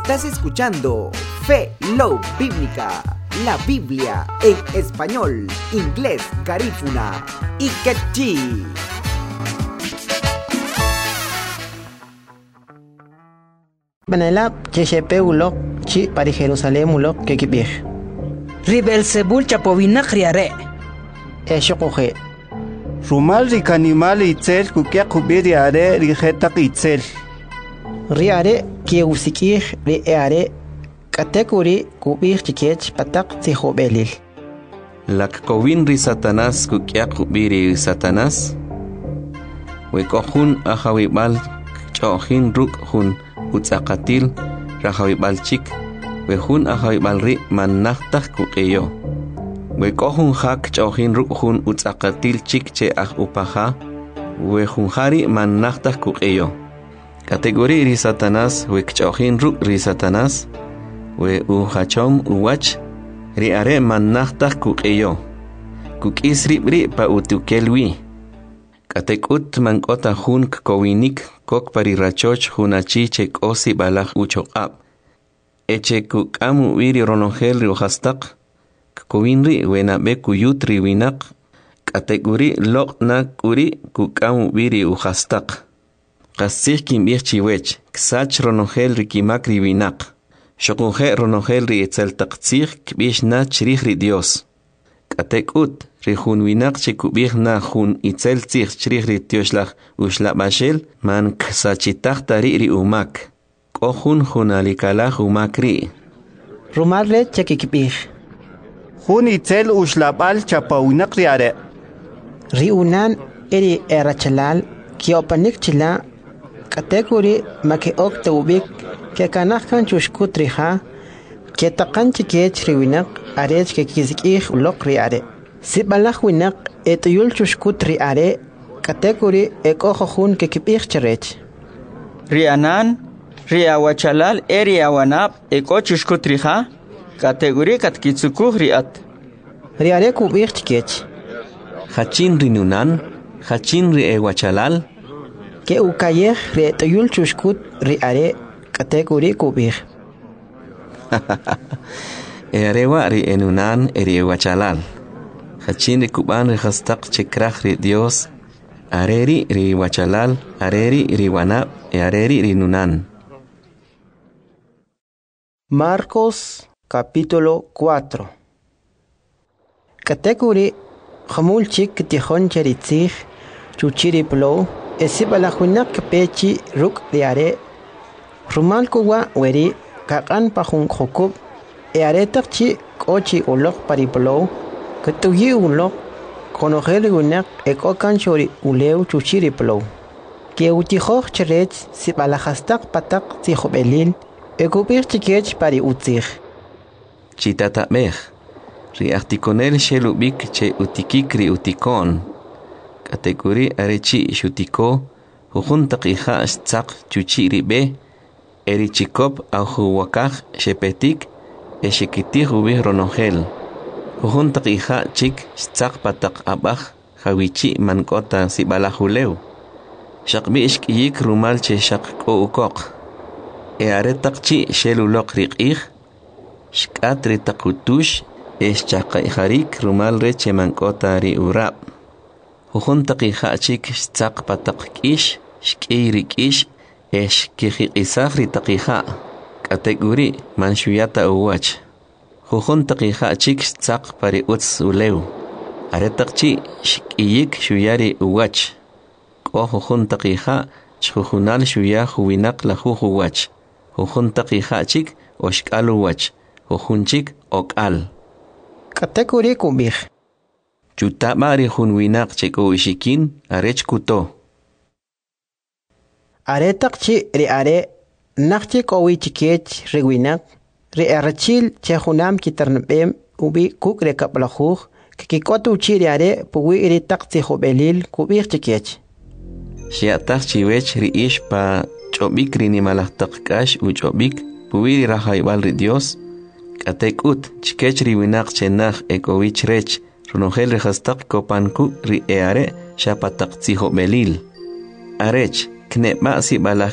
Estás escuchando Fe Love Bíblica, la Biblia en español, inglés, garífuna y quechí. Banela chechepe ulok chi para Jerusalén ulok que kibir. Ribelsebul chapovina criare. Eshokoje. Rumal rikanimale itzel kukia kubiri are rijetak itzel. Riare que usikir riare katekuri kubir chikech patak tihobelil. Lak kovin ri Satanás kukia kubiri Satanás. Wekohun ahawibal chohin ruk hun utzakatil rahawibal chik. Wehun ahawibal ri manachtak kukeyo. Wekohun hak chohin ruk hun utzakatil chik che upaha. Wehun hari manachtak kukeyo. Kategori ri Satanás wekchohin ruk ri Satanás. We uhachom uwach ri are manachtak kukeyo. Kukisri ri pa utukelwi. Katekut mankota hun kowinik kok parirachoch hunachi chek osi balach uchokab. Eche kukamu wiri ronongel ri uhastak. Kowinri wenabe kuyutri winak. Kategori loknak uri kukamu wiri uhastak. Kasih kimbir chiwech, ksach ronongel ri kimakri winak. Shokunje ronongel ri etzel taktsir kbish na chirih ri Dios. Katekut ri hun winak chikubir na hun itzel tsir chirih ri Dioslach uslabashel man ksachitach tari ri umak. Kohun hun alikalach umak ri. Rumal re chekikbir. Hun itzel uslabal chapawinak riare. Ri unan eri erachalal kiopanik chila kategori makeok teubik que kanahkan chushkutriha que takan chikech riwinak arech que kizikih ulok riare. Si balach winak etuyul chushkutri are kategori ekojohun que kipich cherech. Rianan, riawachalal eriawanap eko chushkutriha kategori katkitsukuh riat. Riare kubich chikech. Hachin rinunan, hachin ri ewachalal. Que ukayeh re tuyul chushkut riare kategori kubich. Erewa ri enunan eri ewachalal. Hachin ri kuban ri hastak chekrach ri Dios. Areri ri wachalal, areri ri wanap, areri ri nunan. Marcos capítulo 4. Kategori Hamul chik tihon cheritzich chuchiri plo esibalahuinak pechi ruk diare rumal kuwa weri kakan pahun khokub earetak chi kochi ulok pariplo ketuyi ulok konogeli unak ekokan chori uleu chuchiri plo ke utihoch cherech sibalahastak patak tihobelil ekupir chikech pari utzich Chitata mech. Ri artikonel shelubik che utikikri utikon. Kategori arechi shutiko. Hujuntak iha stzak chuchi ribe. Eri chikop au huwakach shepetik. Eshikitih ubih ronongel. Hujuntak iha chik stzak patak abach. Hawichi mankota sibalahuleu. Shakbi ishkiyik rumal che shakko ukok. Earetak chi shelulok rikih. Shkatri takutush. Chaqayharik rumal reche mankota ri urab. Hujuntak hachik stzak patak kish, shkiri kish, kihikisach ri takiha. Kategori manshuyata uwach. Hujuntak hachik stzak pari utz uleu. Aretakchi shkiyik shuyari uwach. Ko hujuntak chhujunal shuya huwinak la huwach. Hujuntak hachik oshkal uwach. Hujunchik okal. Kategori kubich. Chutabari hunwinak cheko ishikin arech kuto. Aretak chi ri are nakchi kowi chikech riwinak ri arachil chehunam kitarnabem ubi kuk rekaplahuj kikikotu chi ri are puwi iri tak tihobelil kubich chikech. Shiatak chiwech ri ish pa chobik rini malahtak kash u chobik puwi ri rahaibal ri Dios. Katekut chikech riwinak chenach ekowich rech runongel rehastak kopanku ri eare shapatak tihobelil. Arech kneba si balach